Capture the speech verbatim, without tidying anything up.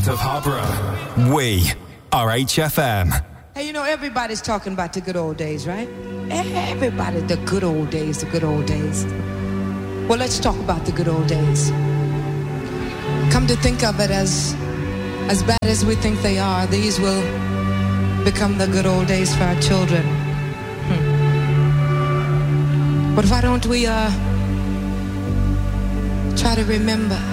of Harborough. We are H F M. Hey, you know, everybody's talking about the good old days, right? Everybody, the good old days, the good old days. Well, let's talk about the good old days. Come to think of it, as as bad as we think they are, these will become the good old days for our children. Hmm. But why don't we uh, try to remember